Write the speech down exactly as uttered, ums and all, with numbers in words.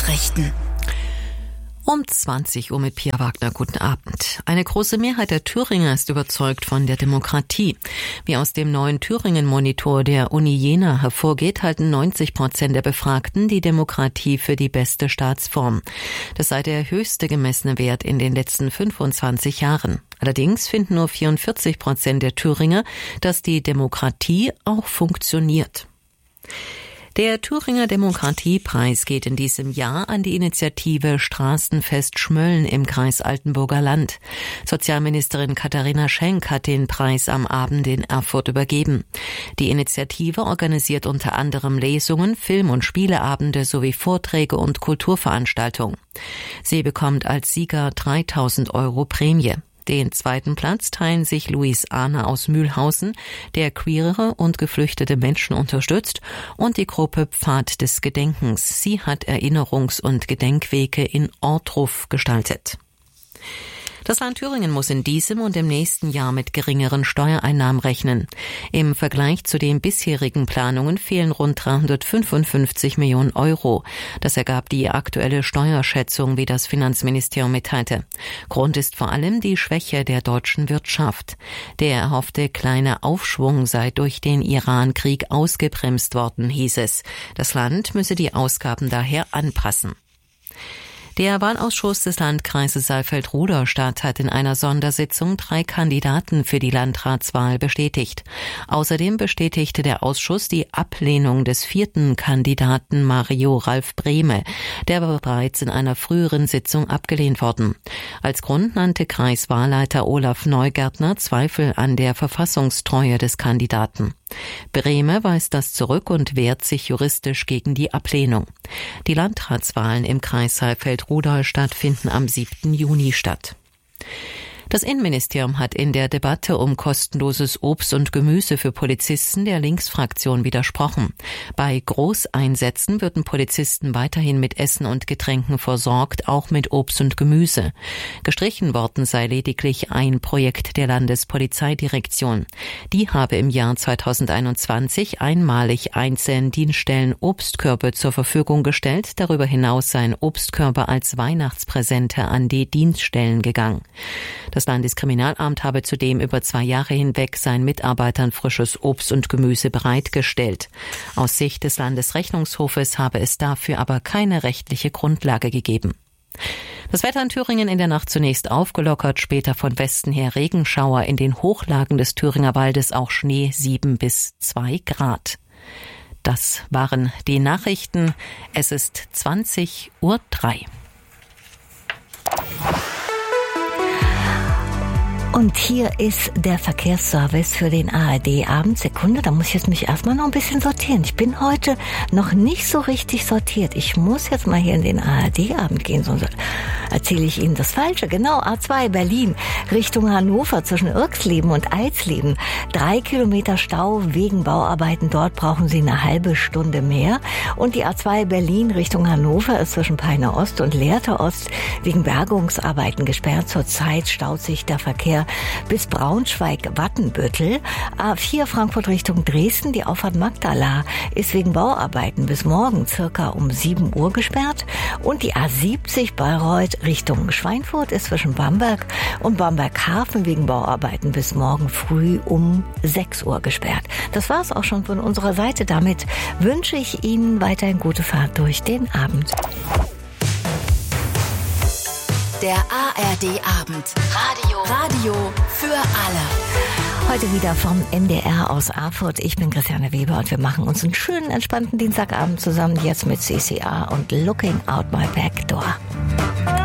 Nachrichten. Um zwanzig Uhr mit Pia Wagner. Guten Abend. Eine große Mehrheit der Thüringer ist überzeugt von der Demokratie. Wie aus dem neuen Thüringen-Monitor der Uni Jena hervorgeht, halten neunzig Prozent der Befragten die Demokratie für die beste Staatsform. Das sei der höchste gemessene Wert in den letzten fünfundzwanzig Jahren. Allerdings finden nur vierundvierzig Prozent der Thüringer, dass die Demokratie auch funktioniert. Der Thüringer Demokratiepreis geht in diesem Jahr an die Initiative Straßenfest Schmölln im Kreis Altenburger Land. Sozialministerin Katharina Schenk hat den Preis am Abend in Erfurt übergeben. Die Initiative organisiert unter anderem Lesungen, Film- und Spieleabende sowie Vorträge und Kulturveranstaltungen. Sie bekommt als Sieger dreitausend Euro Prämie. Den zweiten Platz teilen sich Luis Ahner aus Mühlhausen, der queere und geflüchtete Menschen unterstützt, und die Gruppe Pfad des Gedenkens. Sie hat Erinnerungs- und Gedenkwege in Ortruf gestaltet. Das Land Thüringen muss in diesem und im nächsten Jahr mit geringeren Steuereinnahmen rechnen. Im Vergleich zu den bisherigen Planungen fehlen rund dreihundertfünfundfünfzig Millionen Euro. Das ergab die aktuelle Steuerschätzung, wie das Finanzministerium mitteilte. Grund ist vor allem die Schwäche der deutschen Wirtschaft. Der erhoffte kleine Aufschwung sei durch den Iran-Krieg ausgebremst worden, hieß es. Das Land müsse die Ausgaben daher anpassen. Der Wahlausschuss des Landkreises Saalfeld-Rudolstadt hat in einer Sondersitzung drei Kandidaten für die Landratswahl bestätigt. Außerdem bestätigte der Ausschuss die Ablehnung des vierten Kandidaten Mario Ralf Brehme. Der war bereits in einer früheren Sitzung abgelehnt worden. Als Grund nannte Kreiswahlleiter Olaf Neugärtner Zweifel an der Verfassungstreue des Kandidaten. Brehme weist das zurück und wehrt sich juristisch gegen die Ablehnung. Die Landratswahlen im Kreis Saalfeld-Rudolstadt finden am siebten Juni statt. Das Innenministerium hat in der Debatte um kostenloses Obst und Gemüse für Polizisten der Linksfraktion widersprochen. Bei Großeinsätzen würden Polizisten weiterhin mit Essen und Getränken versorgt, auch mit Obst und Gemüse. Gestrichen worden sei lediglich ein Projekt der Landespolizeidirektion. Die habe im Jahr zweitausendeinundzwanzig einmalig einzelnen Dienststellen Obstkörbe zur Verfügung gestellt. Darüber hinaus seien Obstkörbe als Weihnachtspräsente an die Dienststellen gegangen. Das Landeskriminalamt habe zudem über zwei Jahre hinweg seinen Mitarbeitern frisches Obst und Gemüse bereitgestellt. Aus Sicht des Landesrechnungshofes habe es dafür aber keine rechtliche Grundlage gegeben. Das Wetter in Thüringen in der Nacht zunächst aufgelockert, später von Westen her Regenschauer, in den Hochlagen des Thüringer Waldes auch Schnee, sieben bis zwei Grad. Das waren die Nachrichten. Es ist zwanzig Uhr drei. Und hier ist der Verkehrsservice für den A R D-Abend. Sekunde, da muss ich jetzt mich erstmal noch ein bisschen sortieren. Ich bin heute noch nicht so richtig sortiert. Ich muss jetzt mal hier in den A R D-Abend gehen, sonst erzähle ich Ihnen das Falsche. Genau, A zwei Berlin Richtung Hannover zwischen Irxleben und Eisleben. Drei Kilometer Stau wegen Bauarbeiten. Dort brauchen Sie eine halbe Stunde mehr. Und die A zwei Berlin Richtung Hannover ist zwischen Peine Ost und Lehrte Ost wegen Bergungsarbeiten gesperrt. Zurzeit staut sich der Verkehr bis Braunschweig-Wattenbüttel. A vier Frankfurt Richtung Dresden, die Auffahrt Magdala ist wegen Bauarbeiten bis morgen circa um sieben Uhr gesperrt. Und die A siebzig Bayreuth Richtung Schweinfurt ist zwischen Bamberg und Bamberg-Hafen wegen Bauarbeiten bis morgen früh um sechs Uhr gesperrt. Das war's auch schon von unserer Seite. Damit wünsche ich Ihnen weiterhin gute Fahrt durch den Abend. Der A R D-Abend. Radio. Radio für alle. Heute wieder vom M D R aus Erfurt. Ich bin Christiane Weber und wir machen uns einen schönen, entspannten Dienstagabend zusammen. Jetzt mit C C A und Looking Out My Back Door.